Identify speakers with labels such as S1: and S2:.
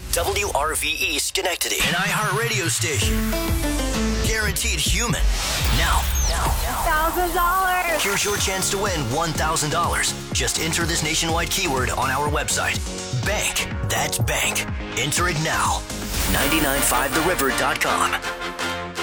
S1: WRVE Schenectady, an iHeartRadio station. Guaranteed human. Now.
S2: $1,000.
S1: Here's your chance to win $1,000. Just enter this nationwide keyword on our website. Bank. That's bank. Enter it now. 995theriver.com.